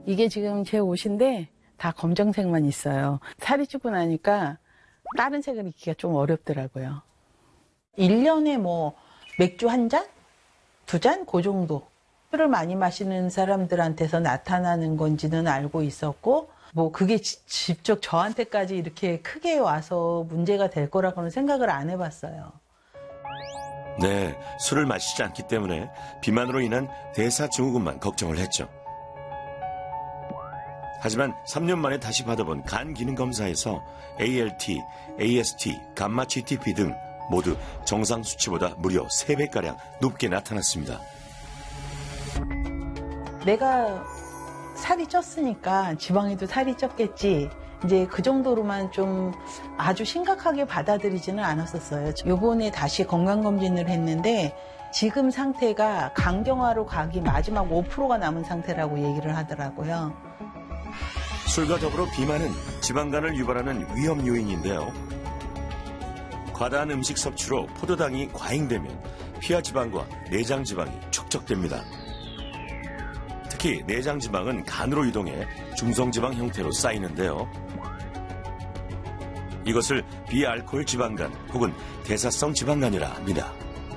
이게 지금 제 옷인데 다 검정색만 있어요. 살이 찌고 나니까 다른 색을 입기가 좀 어렵더라고요. 1년에 뭐 맥주 한 잔? 두 잔? 그 정도. 술을 많이 마시는 사람들한테서 나타나는 건지는 알고 있었고, 뭐 그게 직접 저한테까지 이렇게 크게 와서 문제가 될 거라고는 생각을 안 해봤어요. 네, 술을 마시지 않기 때문에 비만으로 인한 대사증후군만 걱정을 했죠. 하지만 3년 만에 다시 받아본 간 기능 검사에서 ALT, AST, 감마 GTP 등 모두 정상 수치보다 무려 3배가량 높게 나타났습니다. 내가 살이 쪘으니까 지방에도 살이 쪘겠지. 이제 그 정도로만 좀 아주 심각하게 받아들이지는 않았었어요. 요번에 다시 건강검진을 했는데 지금 상태가 간경화로 가기 마지막 5%가 남은 상태라고 얘기를 하더라고요. 술과 더불어 비만은 지방간을 유발하는 위험 요인인데요. 과다한 음식 섭취로 포도당이 과잉되면 피하지방과 내장지방이 축적됩니다. 특히 내장지방은 간으로 이동해 중성지방 형태로 쌓이는데요. 이것을 비알코올 지방간 혹은 대사성 지방간이라 합니다.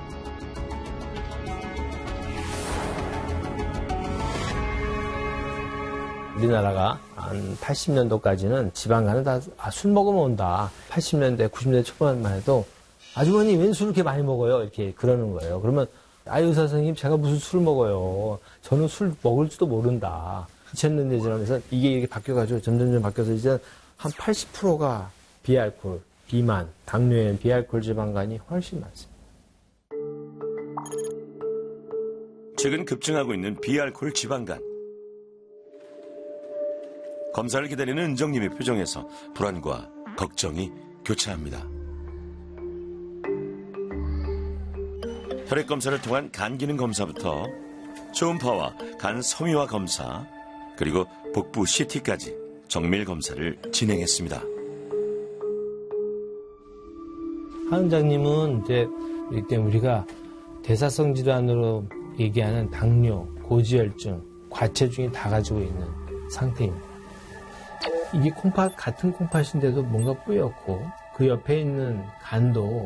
우리나라가 한 80년도까지는 지방간은 다 술 먹으면 온다. 80년대, 90년대 초반만 해도 아주머니 웬 술을 이렇게 많이 먹어요? 이렇게 그러는 거예요. 그러면 의사 선생님 제가 무슨 술을 먹어요. 저는 술 먹을지도 모른다. 2000년대 지나면서 이게 이렇게 바뀌어가지고 점점 바뀌어서 이제 한 80%가 비알코올, 비만, 당뇨엔 비알코올 지방간이 훨씬 많습니다. 최근 급증하고 있는 비알코올 지방간. 검사를 기다리는 은정님의 표정에서 불안과 걱정이 교차합니다. 혈액검사를 통한 간 기능 검사부터 초음파와 간 섬유화 검사, 그리고 복부 CT까지 정밀 검사를 진행했습니다. 하 원장님은 이제 이때 우리가 대사성 질환으로 얘기하는 당뇨, 고지혈증, 과체중이 다 가지고 있는 상태입니다. 이게 콩팥, 같은 콩팥인데도 뭔가 뿌옇고 그 옆에 있는 간도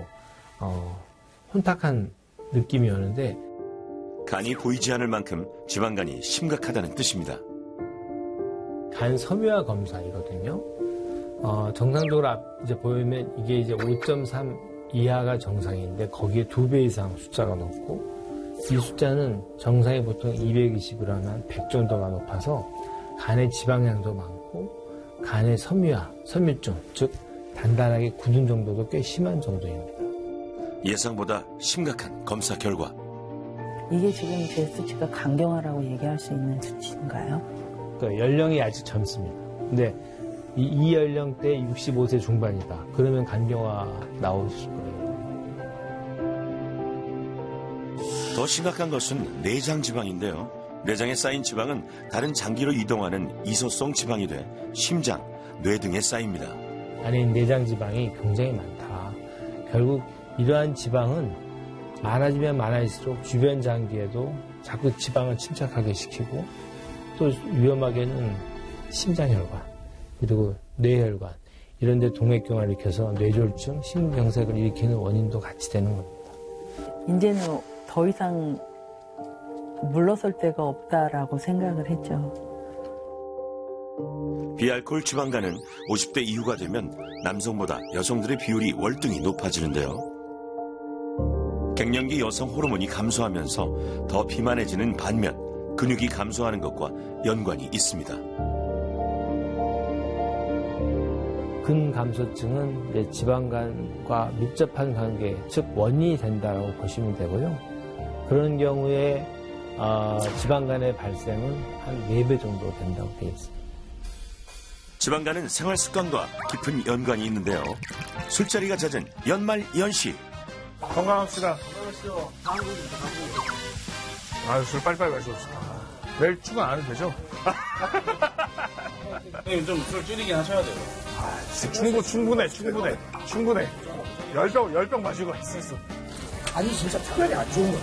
혼탁한 느낌이 오는데 간이 보이지 않을 만큼 지방간이 심각하다는 뜻입니다. 간 섬유화 검사이거든요. 정상적으로 이제 보이면 이게 이제 5.3 이하가 정상인데 거기에 2배 이상 숫자가 높고 이 숫자는 정상이 보통 220이라면 한 100 정도가 높아서 간의 지방량도 많고 간의 섬유화, 섬유증, 즉 단단하게 굳은 정도도 꽤 심한 정도입니다. 예상보다 심각한 검사 결과. 이게 지금 제 수치가 간경화라고 얘기할 수 있는 수치인가요? 그러니까 연령이 아직 젊습니다. 근데 이 연령대 65세 중반이다. 그러면 간경화 나오실 거예요. 더 심각한 것은 내장 지방인데요. 내장에 쌓인 지방은 다른 장기로 이동하는 이소성 지방이 돼 심장, 뇌 등에 쌓입니다. 안에 있는 내장 지방이 굉장히 많다. 결국 이러한 지방은 많아지면 많아질수록 주변 장기에도 자꾸 지방을 침착하게 시키고 또 위험하게는 심장혈관 그리고 뇌혈관 이런 데 동맥경화를 일으켜서 뇌졸중, 심근경색을 일으키는 원인도 같이 되는 겁니다. 이제는 더 이상 물러설 데가 없다라고 생각을 했죠. 비알코올 지방간은 50대 이후가 되면 남성보다 여성들의 비율이 월등히 높아지는데요. 갱년기 여성 호르몬이 감소하면서 더 비만해지는 반면 근육이 감소하는 것과 연관이 있습니다. 근감소증은 지방간과 밀접한 관계, 즉 원인이 된다고 보시면 되고요. 그런 경우에 지방간의 발생은 한 4배 정도 된다고 되어 있습니다. 지방간은 생활 습관과 깊은 연관이 있는데요. 술자리가 잦은 연말 연시. 건강합시다. 술 빨리빨리 마셔봅시다. 내일 출근 안 해도 되죠? 형님 좀 술 줄이게 하셔야 돼요. 충분해. 10병 마시고 있었어. 간이 진짜 특별히 안 좋은 거야.